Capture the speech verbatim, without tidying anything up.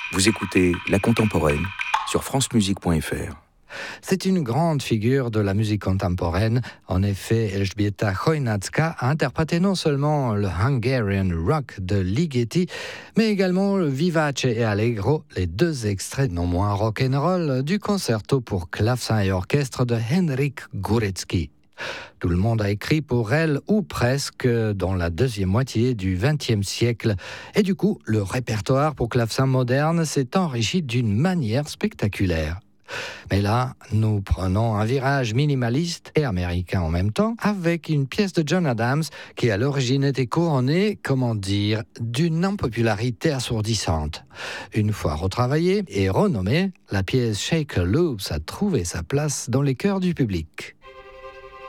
Vous écoutez La Contemporaine sur francemusique point f r. C'est une grande figure de la musique contemporaine. En effet, Elżbieta Chojnacka a interprété non seulement le Hungarian Rock de Ligeti, mais également le Vivace et Allegro, les deux extraits non moins rock'n'roll du concerto pour clavecin et orchestre de Henryk Górecki. Tout le monde a écrit pour elle, ou presque, dans la deuxième moitié du vingtième siècle. Et du coup, le répertoire pour clavecin moderne s'est enrichi d'une manière spectaculaire. Mais là, nous prenons un virage minimaliste et américain en même temps, avec une pièce de John Adams qui à l'origine était couronnée, comment dire, d'une impopularité assourdissante. Une fois retravaillée et renommée, la pièce Shaker Loops a trouvé sa place dans les cœurs du public.